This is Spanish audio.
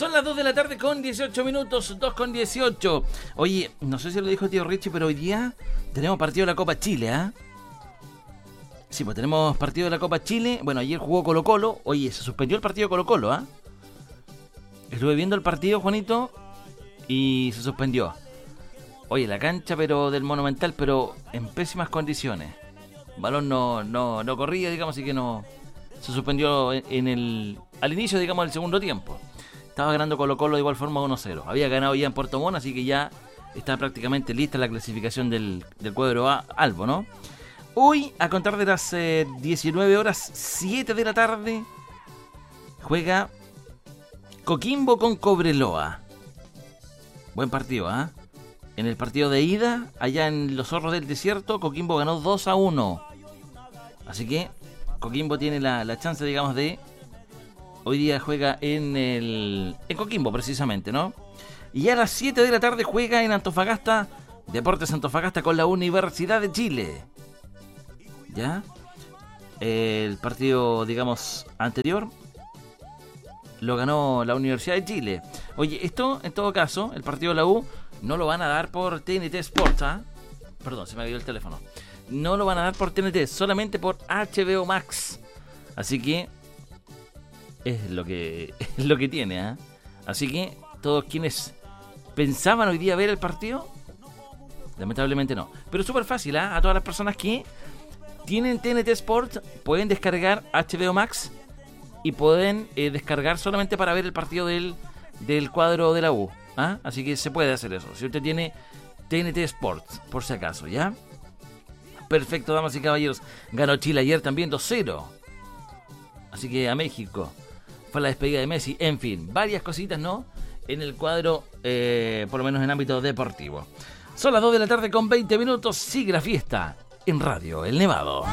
Son las 2 de la tarde con 18 minutos, 2 con 18. Oye, no sé si lo dijo tío Richie, pero hoy día tenemos partido de la Copa Chile, ¿ah? Sí, pues tenemos partido de la Copa Chile. Bueno, ayer jugó Colo-Colo. Oye, se suspendió el partido de Colo-Colo, ¿ah? Estuve viendo el partido, Juanito, y se suspendió. Oye, la cancha, pero del Monumental, pero en pésimas condiciones. El balón no corría, digamos, así que no. Se suspendió al inicio, digamos, del segundo tiempo. Estaba ganando Colo-Colo de igual forma 1-0. Había ganado ya en Puerto Montt, así que ya está prácticamente lista la clasificación del cuadro Albo, ¿no? Hoy, a contar de las 19 horas, 7 de la tarde, juega Coquimbo con Cobreloa. Buen partido, ¿ah? En el partido de ida, allá en los Zorros del Desierto, Coquimbo ganó 2-1. Así que Coquimbo tiene la chance, digamos, de... Hoy día juega en Coquimbo, precisamente, ¿no? Y a las 7 de la tarde juega en Antofagasta, Deportes Antofagasta con la Universidad de Chile. ¿Ya? El partido, digamos, anterior lo ganó la Universidad de Chile. Oye, esto, en todo caso, el partido de la U no lo van a dar por TNT Sports, ¿ah? Perdón, se me cayó el teléfono. No lo van a dar por TNT, solamente por HBO Max. Así que es lo que tiene, ¿ah? Así que todos quienes pensaban hoy día ver el partido, lamentablemente no. Pero es súper fácil, ¿ah? A todas las personas que tienen TNT Sports pueden descargar HBO Max y pueden descargar solamente para ver el partido del cuadro de la U, ¿ah? Así que se puede hacer eso. Si usted tiene TNT Sports, por si acaso, ¿ya? Perfecto, damas y caballeros. Ganó Chile ayer también 2-0. Así que a México. Fue la despedida de Messi. En fin, varias cositas, ¿no? En el cuadro, por lo menos en ámbito deportivo. Son las 2 de la tarde con 20 minutos. Sigue la fiesta en Radio El Nevado.